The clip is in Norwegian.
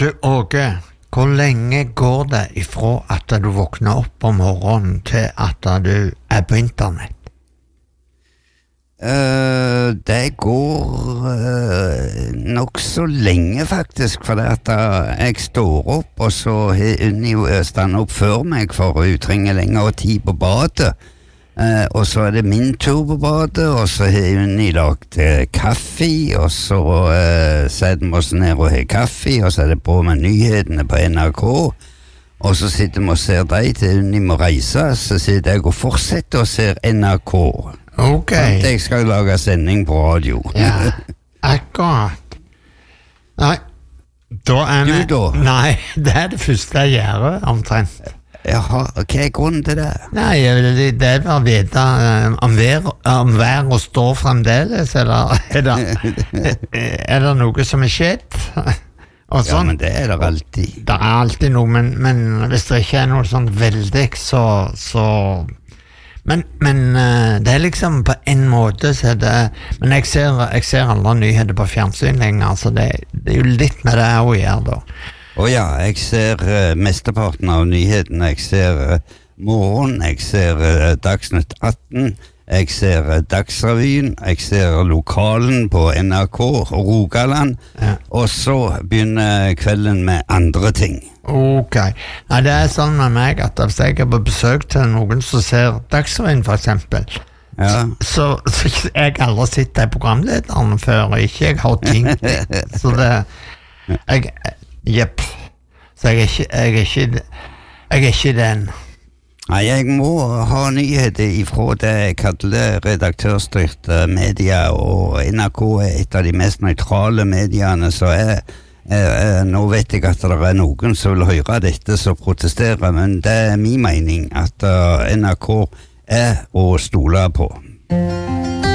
Du, Åge, hvor lenge går det ifra at du våkner opp om morgenen til at du på internett? Det går nok så lenge faktisk, for at jeg står opp, og så har Unni stannet opp før meg, for hun trenger lengre tid på badet. Og så det min tur på badet, og så har Unni lagt kaffe, og så setter vi oss ned og har kaffe, og så det på med nyhetene på NRK, og så sitter vi og ser deg til Unni må reise, så sitter jeg og fortsetter å se NRK. Ok. Jeg skal lage sending på radio. Ja, akkurat. Nei, da vi... Du da? Nei, det det første jeg gjør, omtrent. Jaha, hva grunnen til det? Nei, det å vite om vær og står fremdeles, eller det noe som skjedd? Og sånn. Ja, men det det alltid. Det alltid noe, men hvis det ikke noe sånn veldig, så men det liksom på en måte så det, men jeg ser alle nyheter på fjernsyn lenger, så det jo litt med det å gjøre da. Ja, jeg ser mesteparten av nyhetene. Jeg ser Morgen, jeg ser Dagsnytt 18, jeg ser Dagsrevyen, jeg ser Lokalen på NRK og Rogaland, og så begynner kvelden med andre ting. Ok. Nei, det sånn med meg at hvis jeg på besøk til noen som ser Dagsrevyen for eksempel, så jeg aldri sett de programlederne før, og ikke jeg har ting så det jepp. Så jeg ikke den. Nei, jeg må ha nyheter ifra det jeg kaller redaktørstyrte media, og NRK et av de mest nøytrale mediene, så nå vet jeg at det noen som vil høre dette som protesterer, men det min mening at NRK å stole på.